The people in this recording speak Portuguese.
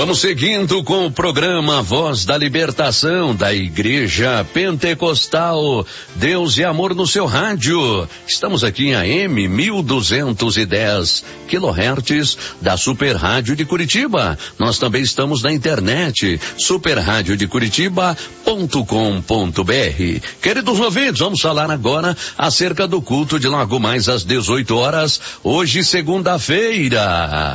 Vamos seguindo com o programa Voz da Libertação da Igreja Pentecostal Deus e Amor no seu rádio. Estamos aqui em AM 1210 kHz da Super Rádio de Curitiba. Nós também estamos na internet superradiodecuritiba.com.br. Queridos ouvintes, vamos falar agora acerca do culto de logo mais às 18 horas, hoje segunda-feira.